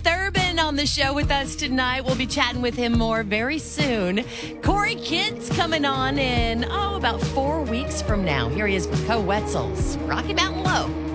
Thurman on the show with us tonight. We'll be chatting with him more very soon. Corey Kent's coming on in, about 4 weeks from now. Here he is with Co Wetzel's Rocky Mountain Low.